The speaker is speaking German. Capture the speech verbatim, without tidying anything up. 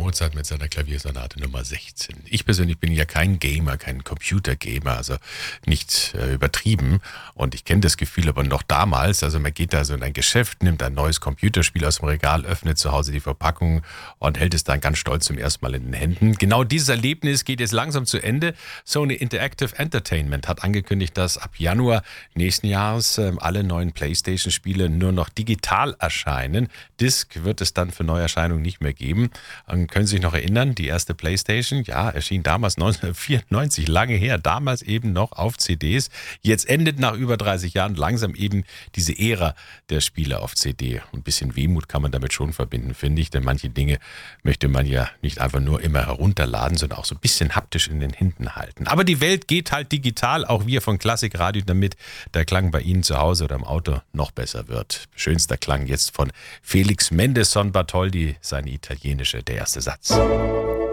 Mozart mit seiner Klaviersonate Nummer sechzehn. Ich persönlich bin ja kein Gamer, kein Computergamer, also nicht äh, übertrieben. Und ich kenne das Gefühl aber noch damals. Also man geht da so in ein Geschäft, nimmt ein neues Computerspiel aus dem Regal, öffnet zu Hause die Verpackung und hält es dann ganz stolz zum ersten Mal in den Händen. Genau dieses Erlebnis geht jetzt langsam zu Ende. Sony Interactive Entertainment hat angekündigt, dass ab Januar nächsten Jahres äh, alle neuen PlayStation-Spiele nur noch digital erscheinen. Disc wird es dann für Neuerscheinungen nicht mehr geben. Und können Sie sich noch erinnern, die erste PlayStation, ja, erschien damals neunzehnhundertvierundneunzig, lange her, damals eben noch auf C Ds. Jetzt endet nach über dreißig Jahren langsam eben diese Ära der Spiele auf C D. Ein bisschen Wehmut kann man damit schon verbinden, finde ich, denn manche Dinge möchte man ja nicht einfach nur immer herunterladen, sondern auch so ein bisschen haptisch in den Händen halten. Aber die Welt geht halt digital, auch wir von Klassikradio, damit der Klang bei Ihnen zu Hause oder im Auto noch besser wird. Schönster Klang jetzt von Felix Mendelssohn Bartholdy, seine italienische, der erste Satz.